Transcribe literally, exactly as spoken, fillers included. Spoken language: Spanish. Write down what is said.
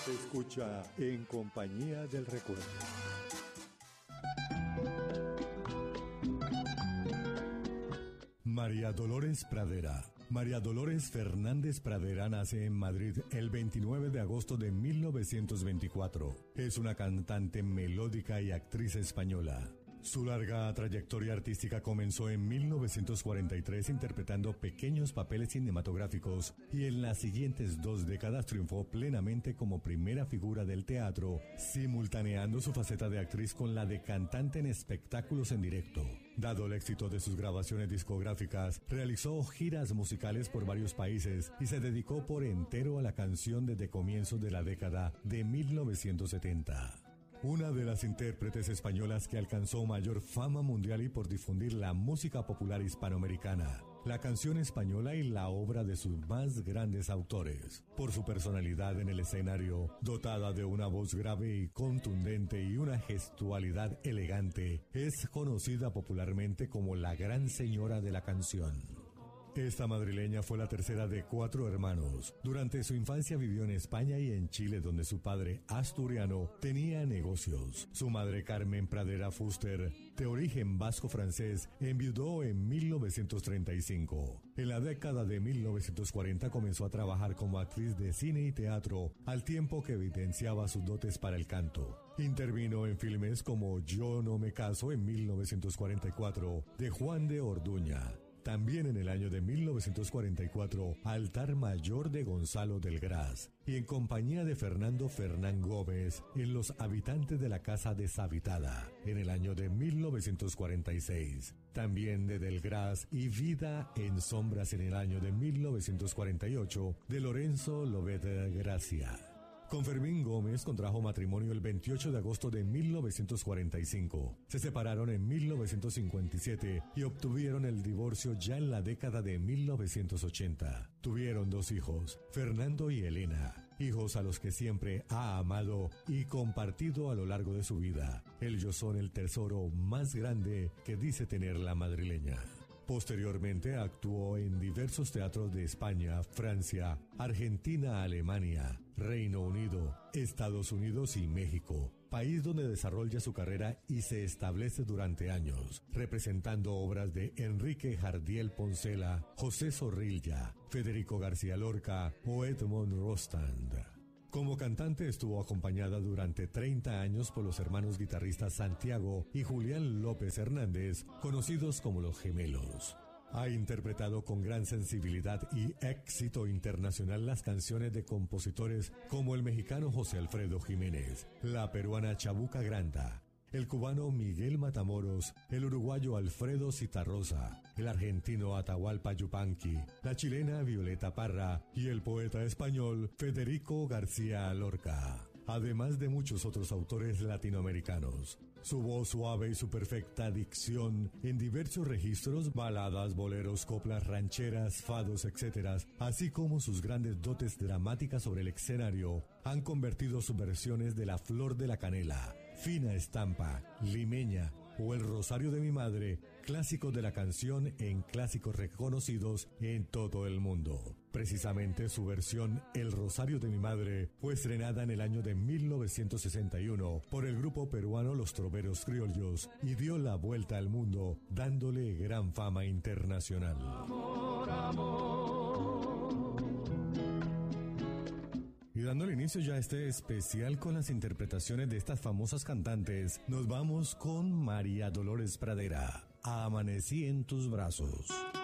Escucha En Compañía del Recuerdo. María Dolores Pradera. María Dolores Fernández Pradera nace en Madrid el veintinueve de agosto de mil novecientos veinticuatro. Es una cantante melódica y actriz española. Su larga trayectoria artística comenzó en mil novecientos cuarenta y tres interpretando pequeños papeles cinematográficos y en las siguientes dos décadas triunfó plenamente como primera figura del teatro, simultaneando su faceta de actriz con la de cantante en espectáculos en directo. Dado el éxito de sus grabaciones discográficas, realizó giras musicales por varios países y se dedicó por entero a la canción desde comienzos de la década de mil novecientos setenta. Una de las intérpretes españolas que alcanzó mayor fama mundial y por difundir la música popular hispanoamericana, la canción española y la obra de sus más grandes autores. Por su personalidad en el escenario, dotada de una voz grave y contundente y una gestualidad elegante, es conocida popularmente como la Gran Señora de la Canción. Esta madrileña fue la tercera de cuatro hermanos. Durante su infancia vivió en España y en Chile, donde su padre, asturiano, tenía negocios. Su madre, Carmen Pradera Fuster, de origen vasco-francés, enviudó en mil novecientos treinta y cinco. En la década de mil novecientos cuarenta comenzó a trabajar como actriz de cine y teatro, al tiempo que evidenciaba sus dotes para el canto. Intervino en filmes como Yo no me caso en mil novecientos cuarenta y cuatro, de Juan de Orduña. También en el año de mil novecientos cuarenta y cuatro, Altar Mayor de Gonzalo del Gras, y en compañía de Fernando Fernán Gómez en Los Habitantes de la Casa Deshabitada, en el año de mil novecientos cuarenta y seis. También de Del Gras y Vida en Sombras en el año de mil novecientos cuarenta y ocho, de Lorenzo Lobet Gracia. Con Fermín Gómez contrajo matrimonio el veintiocho de agosto de mil novecientos cuarenta y cinco. Se separaron en mil novecientos cincuenta y siete y obtuvieron el divorcio ya en la década de mil novecientos ochenta. Tuvieron dos hijos, Fernando y Elena, hijos a los que siempre ha amado y compartido a lo largo de su vida. Ellos son el tesoro más grande que dice tener la madrileña. Posteriormente actuó en diversos teatros de España, Francia, Argentina, Alemania, Reino Unido, Estados Unidos y México, país donde desarrolla su carrera y se establece durante años, representando obras de Enrique Jardiel Poncela, José Zorrilla, Federico García Lorca o Edmond Rostand. Como cantante estuvo acompañada durante treinta años por los hermanos guitarristas Santiago y Julián López Hernández, conocidos como Los Gemelos. Ha interpretado con gran sensibilidad y éxito internacional las canciones de compositores como el mexicano José Alfredo Jiménez, la peruana Chabuca Granda, el cubano Miguel Matamoros, el uruguayo Alfredo Zitarrosa, el argentino Atahualpa Yupanqui, la chilena Violeta Parra y el poeta español Federico García Lorca, además de muchos otros autores latinoamericanos. Su voz suave y su perfecta dicción en diversos registros, baladas, boleros, coplas, rancheras, fados, etcétera, así como sus grandes dotes dramáticas sobre el escenario, han convertido sus versiones de La Flor de la Canela, Fina Estampa, Limeña o El Rosario de mi Madre, clásicos de la canción, en clásicos reconocidos en todo el mundo. Precisamente su versión El Rosario de mi Madre fue estrenada en el año de mil novecientos sesenta y uno por el grupo peruano Los Troveros Criollos y dio la vuelta al mundo, dándole gran fama internacional. Amor, amor. Y dándole inicio ya a este especial con las interpretaciones de estas famosas cantantes, nos vamos con María Dolores Pradera, Amanecí en tus brazos.